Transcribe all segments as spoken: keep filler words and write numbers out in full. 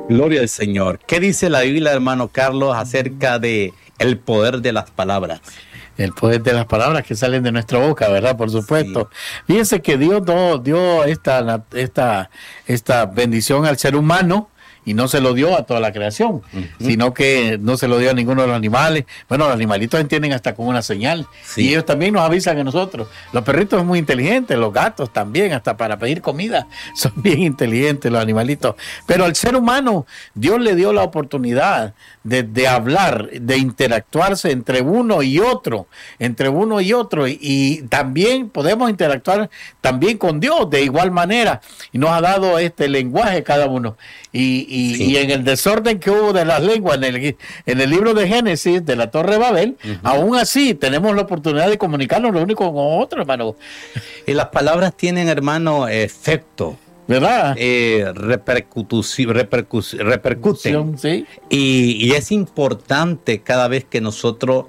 Gloria al Señor. ¿Qué dice la Biblia, hermano Carlos, acerca de el poder de las palabras? El poder de las palabras que salen de nuestra boca, ¿verdad? Por supuesto. Sí. Fíjense que Dios no, dio esta, esta, esta bendición al ser humano y no se lo dio a toda la creación, uh-huh. sino que no se lo dio a ninguno de los animales. Bueno, los animalitos entienden hasta con una señal, sí. y ellos también nos avisan a nosotros. Los perritos son muy inteligentes, los gatos también, hasta para pedir comida, son bien inteligentes los animalitos. Pero al ser humano, Dios le dio la oportunidad de, de hablar, de interactuarse entre uno y otro, entre uno y otro, y, y también podemos interactuar también con Dios de igual manera, y nos ha dado este lenguaje cada uno. Y, y, sí. y en el desorden que hubo de las lenguas en el, en el libro de Génesis de la Torre de Babel, uh-huh. aún así tenemos la oportunidad de comunicarnos lo único con otro, hermano. Y las palabras tienen, hermano, efecto, ¿verdad? Eh, repercusi- repercus- repercuten. Sí. Y, y es importante cada vez que nosotros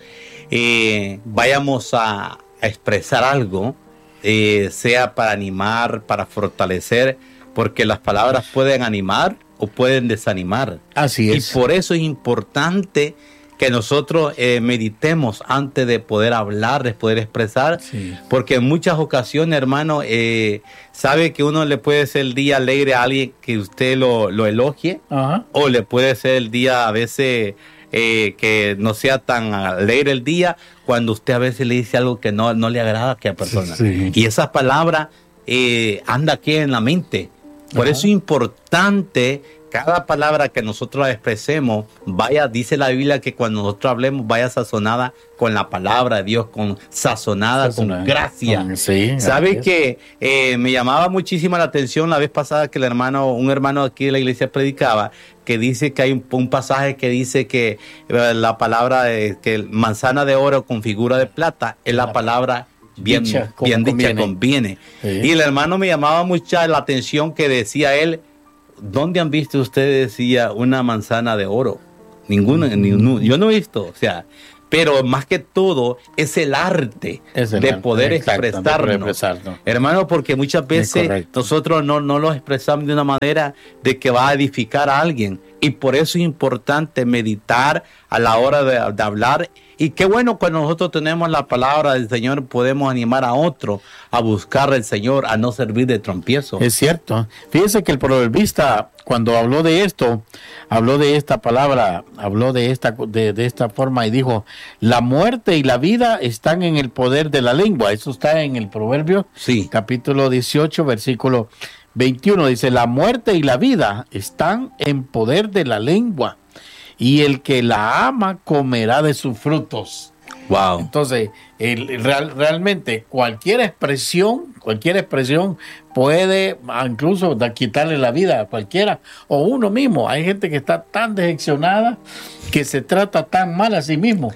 eh, vayamos a, a expresar algo, eh, sea para animar, para fortalecer, porque las palabras pueden animar o pueden desanimar. Así es. Y por eso es importante que nosotros eh, meditemos antes de poder hablar, de poder expresar, sí. porque en muchas ocasiones, hermano, eh, sabe que uno le puede ser el día alegre a alguien que usted lo, lo elogie, uh-huh. o le puede ser el día a veces eh, que no sea tan alegre el día, cuando usted a veces le dice algo que no, no le agrada a aquella persona. Sí. Y esas palabras eh, anda aquí en la mente. Por uh-huh. eso es importante cada palabra que nosotros expresemos, vaya, dice la Biblia que cuando nosotros hablemos, vaya sazonada con la palabra de Dios, con sazonada, sazonada. con gracia. Um, sí, ¿Sabe que eh, me llamaba muchísimo la atención la vez pasada que el hermano, un hermano aquí de la iglesia predicaba, que dice que hay un, un pasaje que dice que eh, la palabra, de, que manzana de oro con figura de plata es la palabra bien dicha, bien dicha conviene. conviene. Sí. Y el hermano me llamaba mucha la atención que decía él, ¿dónde han visto ustedes, decía, una manzana de oro? Ninguna, mm. ningún, yo no he visto, o sea, pero más que todo es el arte es el de arte, poder exacto, expresarnos, de hermano, porque muchas veces nosotros no, no lo expresamos de una manera de que va a edificar a alguien, y por eso es importante meditar a la hora de, de hablar. Y qué bueno cuando nosotros tenemos la palabra del Señor, podemos animar a otro a buscar al Señor, a no servir de trompiezo. Es cierto. Fíjese que el proverbista, cuando habló de esto, habló de esta palabra, habló de esta, de, de esta forma y dijo, la muerte y la vida están en el poder de la lengua. Eso está en el Proverbio, sí. capítulo dieciocho, versículo veintiuno. Dice, la muerte y la vida están en poder de la lengua, y el que la ama comerá de sus frutos. Wow. Entonces, el, real, realmente cualquier expresión, cualquier expresión puede incluso da, quitarle la vida a cualquiera o uno mismo. Hay gente que está tan decepcionada que se trata tan mal a sí mismo.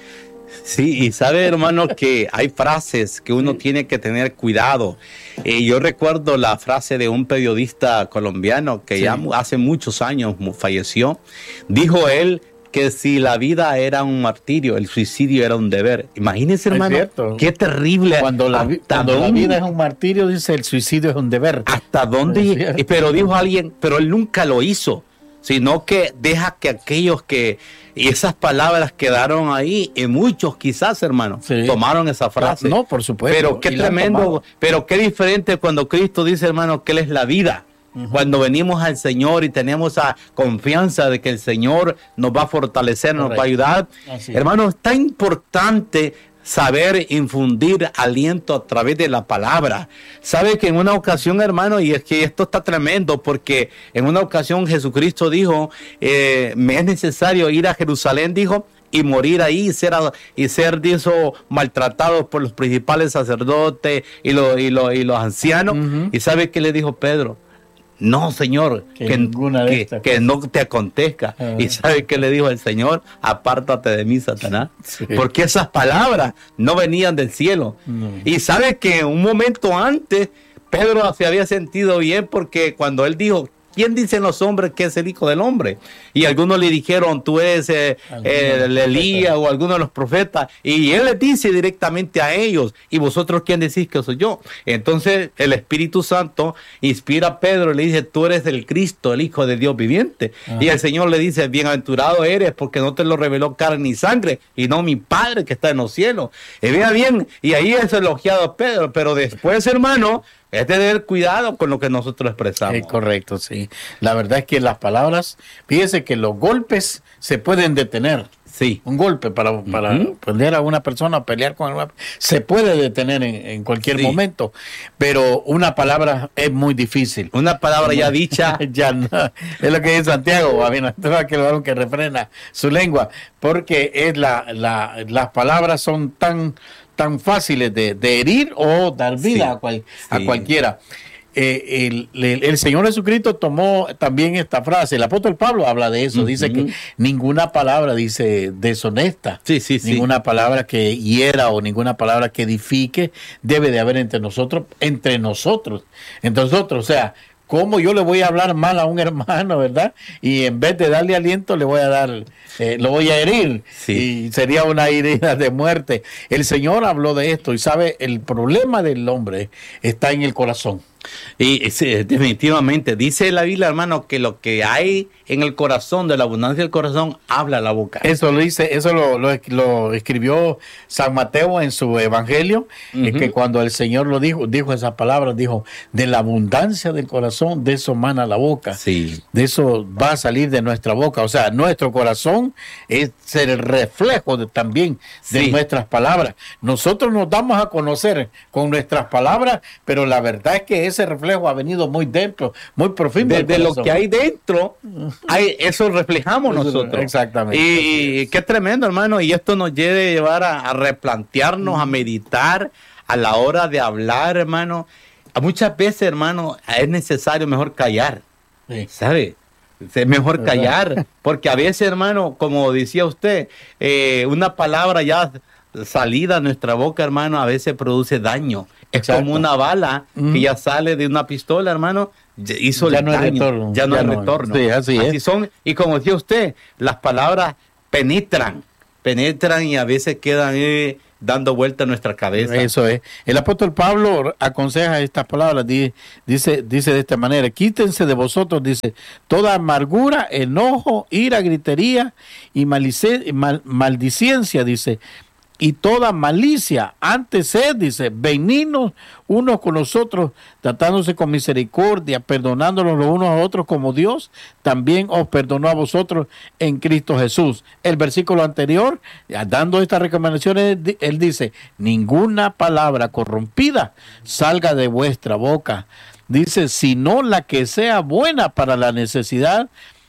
Sí, y sabe, hermano, que hay frases que uno tiene que tener cuidado. Eh, yo recuerdo la frase de un periodista colombiano que sí. ya hace muchos años falleció. Dijo él que si la vida era un martirio, el suicidio era un deber. Imagínense, hermano, qué terrible. Cuando, la, cuando la vida es un martirio, dice, el suicidio es un deber. ¿Hasta dónde? Es pero dijo alguien, pero él nunca lo hizo, sino que deja que aquellos que... Y esas palabras quedaron ahí, y muchos quizás, hermano, sí. tomaron esa frase. No, por supuesto. Pero qué tremendo, pero qué diferente cuando Cristo dice, hermano, que Él es la vida. Uh-huh. Cuando venimos al Señor y tenemos esa confianza de que el Señor nos va a fortalecer, correcto, nos va a ayudar. Así hermano, es tan importante saber infundir aliento a través de la palabra. Sabe que en una ocasión, hermano, y es que esto está tremendo, porque en una ocasión Jesucristo dijo, eh, me es necesario ir a Jerusalén, dijo, y morir ahí y ser, y ser dijo, maltratados por los principales sacerdotes y los, y los, y los ancianos. Uh-huh. Y sabe qué le dijo Pedro. No, Señor, que, que, que, que no te acontezca. Uh-huh. Y ¿sabe qué le dijo el Señor? Apártate de mí, Satanás. Sí. Porque esas palabras no venían del cielo. No. Y ¿sabe que un momento antes Pedro se había sentido bien? Porque cuando él dijo, ¿quién dicen los hombres que es el Hijo del Hombre? Y algunos le dijeron, tú eres eh, eh, el Elías o alguno de los profetas. Y él les dice directamente a ellos, ¿y vosotros quién decís que soy yo? Entonces el Espíritu Santo inspira a Pedro y le dice, tú eres el Cristo, el Hijo de Dios viviente. Ajá. Y el Señor le dice, bienaventurado eres porque no te lo reveló carne ni sangre, y no mi Padre que está en los cielos. Y vea bien, y ahí es elogiado a Pedro, pero después, hermano, es tener cuidado con lo que nosotros expresamos. Es correcto, sí. La verdad es que las palabras, fíjese que los golpes se pueden detener. Sí. Un golpe para, para uh-huh. poner a una persona a pelear con una, se puede detener en, en cualquier sí. momento, pero una palabra es muy difícil. Una palabra ya dicha. ya no. Es lo que dice Santiago, aquel varón que refrena su lengua, porque es la, la, las palabras son tan, tan fáciles de, de herir o dar vida sí. a, cual, a sí. cualquiera. Eh, el, el, el Señor Jesucristo tomó también esta frase. El apóstol Pablo habla de eso. Uh-huh. Dice que ninguna palabra, dice, deshonesta, sí, sí, sí. ninguna palabra que hiera o ninguna palabra que edifique debe de haber entre nosotros, entre nosotros, entre nosotros. O sea, ¿cómo yo le voy a hablar mal a un hermano, verdad? Y en vez de darle aliento, le voy a dar, eh, lo voy a herir. Sí. Y sería una herida de muerte. El Señor habló de esto y sabe, el problema del hombre está en el corazón. Y sí, definitivamente, dice la Biblia, hermano, que lo que hay en el corazón, de la abundancia del corazón, habla la boca. Eso lo dice, eso lo, lo, lo escribió San Mateo en su evangelio, uh-huh. es que cuando el Señor lo dijo, dijo esas palabras, dijo, de la abundancia del corazón, de eso mana la boca. Sí. De eso va a salir de nuestra boca. O sea, nuestro corazón es el reflejo de, también de sí. nuestras palabras. Nosotros nos damos a conocer con nuestras palabras, pero la verdad es que ese reflejo ha venido muy dentro, muy profundo. Desde lo que hay dentro, hay, eso reflejamos nosotros. Exactamente. Y, y qué tremendo, hermano. Y esto nos debe llevar a, a replantearnos, mm. a meditar a la hora de hablar, hermano. Muchas veces, hermano, es necesario mejor callar. Sí. ¿Sabe? Es mejor callar. Porque a veces, hermano, como decía usted, eh, una palabra ya salida a nuestra boca, hermano, a veces produce daño. Es Exacto. como una bala mm. que ya sale de una pistola, hermano, hizo ya el no daño, hay retorno. Ya no ya hay no. retorno. Sí, así, así es. son, y como decía usted, las palabras penetran, penetran y a veces quedan eh, dando vuelta a nuestra cabeza. Eso es. El apóstol Pablo aconseja estas palabras, dice, dice, dice de esta manera, quítense de vosotros, dice, toda amargura, enojo, ira, gritería y malice, mal, maldicencia, dice, y toda malicia, antes sed, dice, benignos unos con los otros, tratándose con misericordia, perdonándonos los unos a otros como Dios también os perdonó a vosotros en Cristo Jesús. El versículo anterior, dando estas recomendaciones, él dice, ninguna palabra corrompida salga de vuestra boca, dice, sino la que sea buena para la necesidad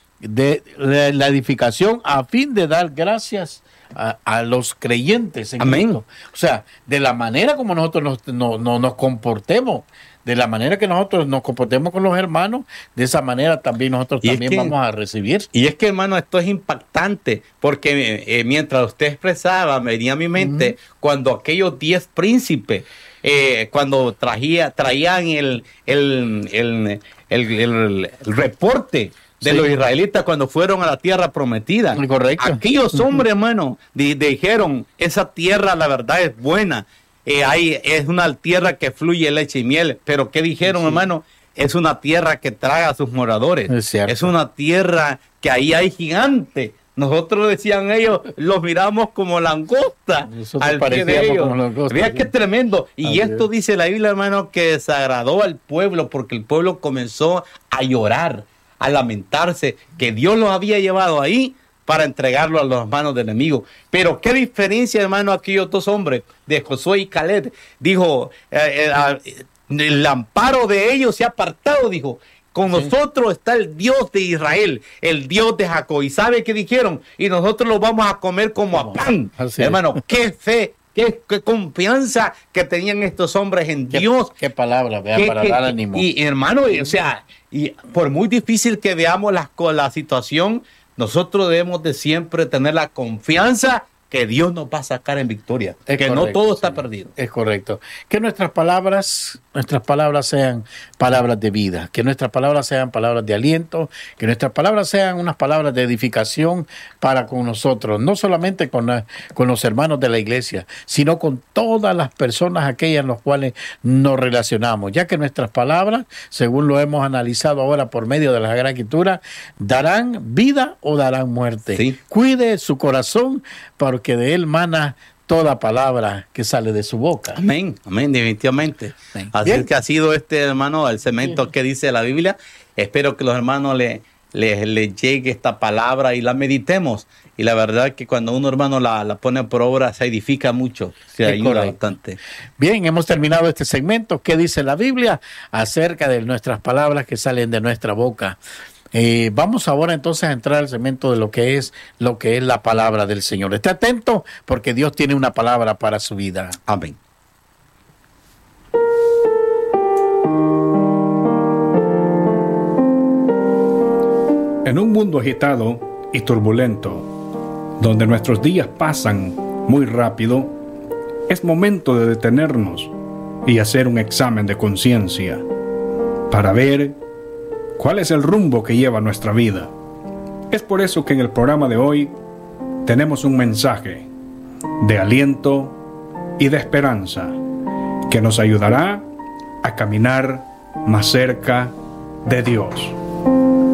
de la edificación, a fin de dar gracias A, a los creyentes en Amén. Cristo. O sea, de la manera como nosotros nos, no, no, nos comportemos, de la manera que nosotros nos comportemos con los hermanos, de esa manera también nosotros y también es que, vamos a recibir. Y es que, hermano, esto es impactante, porque eh, mientras usted expresaba, me venía a mi mente uh-huh. cuando aquellos diez príncipes, eh, cuando traía, traían el, el, el, el, el, el reporte de sí. los israelitas cuando fueron a la tierra prometida. Correcto. Aquellos hombres, hermano, di, dijeron, esa tierra la verdad es buena, eh, hay, es una tierra que fluye leche y miel, pero ¿qué dijeron, sí. hermano? Es una tierra que traga a sus moradores, es, es una tierra que ahí hay gigantes. Nosotros, decían ellos, los miramos como langosta al pie de ellos. Vean qué tremendo. Y Ay, esto Dios. Dice la Biblia, hermano, que desagradó al pueblo porque el pueblo comenzó a llorar, a lamentarse, que Dios los había llevado ahí para entregarlo a las manos del enemigo. Pero qué diferencia, hermano, aquellos dos hombres, de Josué y Caleb. Dijo, eh, eh, el amparo de ellos se ha apartado, dijo. Con sí. nosotros está el Dios de Israel, el Dios de Jacob. ¿Y sabe qué dijeron? Y nosotros lo vamos a comer como a pan. Así hermano, es. Qué fe. Qué, qué confianza que tenían estos hombres en qué, Dios. Qué palabra, vea, qué, para qué, dar ánimo. Y, y hermano, o sea, y por muy difícil que veamos la, la situación, nosotros debemos de siempre tener la confianza que Dios nos va a sacar en victoria, Es que correcto, no todo sí. está perdido. Es correcto. Que nuestras palabras, nuestras palabras sean palabras de vida, que nuestras palabras sean palabras de aliento, que nuestras palabras sean unas palabras de edificación para con nosotros, no solamente con, la, con los hermanos de la iglesia, sino con todas las personas aquellas en las cuales nos relacionamos, ya que nuestras palabras, según lo hemos analizado ahora por medio de la Sagrada Escritura, darán vida o darán muerte. Sí. Cuide su corazón, porque de él mana toda palabra que sale de su boca. Amén, amén, definitivamente. Amén. Así Bien. es que ha sido este, hermano, el segmento que dice la Biblia. Espero que los hermanos le, le, le llegue esta palabra y la meditemos. Y la verdad que cuando uno, hermano, la, la pone por obra, se edifica mucho, se Es ayuda correcto. bastante. Bien, hemos terminado este segmento. ¿Qué dice la Biblia acerca de nuestras palabras que salen de nuestra boca? Eh, vamos ahora entonces a entrar al segmento de lo que es lo que es la palabra del Señor. Esté atento, porque Dios tiene una palabra para su vida. Amén. En un mundo agitado y turbulento, donde nuestros días pasan muy rápido, es momento de detenernos y hacer un examen de conciencia para ver cuál es el rumbo que lleva nuestra vida. Es por eso que en el programa de hoy tenemos un mensaje de aliento y de esperanza que nos ayudará a caminar más cerca de Dios.